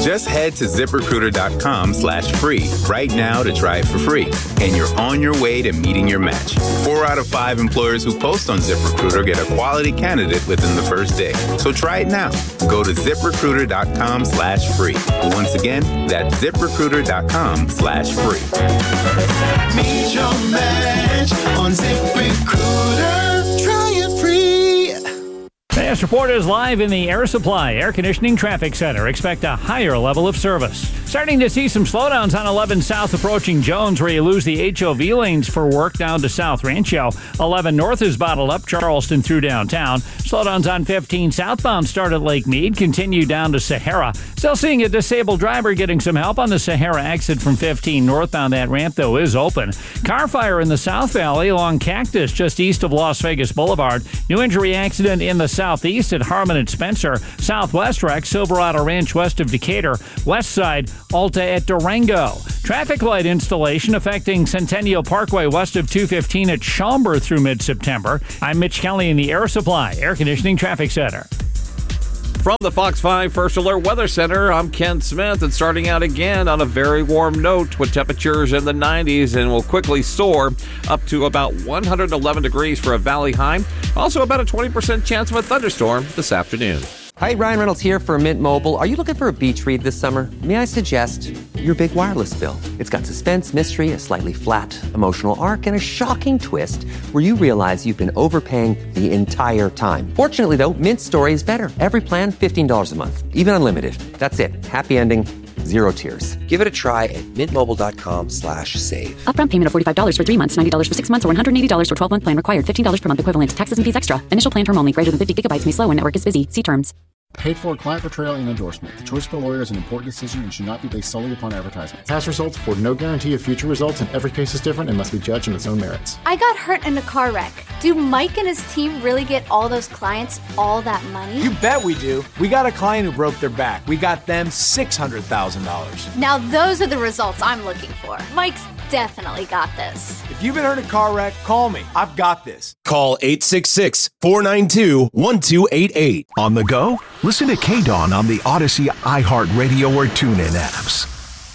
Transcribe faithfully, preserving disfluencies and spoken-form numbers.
Just head to ZipRecruiter.com slash free right now to try it for free. And you're on your way to meeting your match. Four out of five employers who post on ZipRecruiter get a quality candidate within the first day. So try it now. Go to ZipRecruiter.com slash free. Once again, that's ZipRecruiter.com slash free. Meet your match on ZipRecruiter. Try it free. Fast Report is live in the Air Supply Air Conditioning Traffic Center. Expect a higher level of service. Starting to see some slowdowns on eleven South approaching Jones, where you lose the H O V lanes for work down to South Rancho. eleven North is bottled up, Charleston through downtown. Slowdowns on fifteen southbound start at Lake Mead, continue down to Sahara. Still seeing a disabled driver getting some help on the Sahara exit from fifteen northbound. That ramp, though, is open. Car fire in the South Valley along Cactus, just east of Las Vegas Boulevard. New injury accident in the southeast at Harmon and Spencer. Southwest wreck, Silverado Ranch west of Decatur. West side, Alta at Durango. Traffic light installation affecting Centennial Parkway west of two fifteen at Schaumburg through mid-September. I'm Mitch Kelly in the Air Supply Air Conditioning Traffic Center. From the Fox five First Alert Weather Center, I'm Ken Smith, and starting out again on a very warm note with temperatures in the nineties and will quickly soar up to about one hundred eleven degrees for a valley high. Also about a twenty percent chance of a thunderstorm this afternoon. Hi, Ryan Reynolds here for Mint Mobile. Are you looking for a beach read this summer? May I suggest your big wireless bill? It's got suspense, mystery, a slightly flat emotional arc, and a shocking twist where you realize you've been overpaying the entire time. Fortunately, though, Mint's story is better. Every plan, fifteen dollars a month, even unlimited. That's it. Happy ending. Zero tears. Give it a try at mintmobile.com slash save. Upfront payment of forty-five dollars for three months, ninety dollars for six months, or one hundred eighty dollars for twelve-month plan required. fifteen dollars per month equivalent. Taxes and fees extra. Initial plan term only. Greater than fifty gigabytes may slow when network is busy. See terms. Paid for client portrayal and endorsement. The choice of a lawyer is an important decision and should not be based solely upon advertisement. Past results afford no guarantee of future results, and every case is different and must be judged on its own merits. I got hurt in a car wreck. Do Mike and his team really get all those clients all that money? You bet we do. We got a client who broke their back. We got them six hundred thousand dollars. Now those are the results I'm looking for. Mike's definitely got this. If you've been hurt in a car wreck, call me. I've got this. Call eight six six, four nine two, one two eight eight. On the go? Listen to K-Dawn on the Odyssey, iHeartRadio, or TuneIn apps.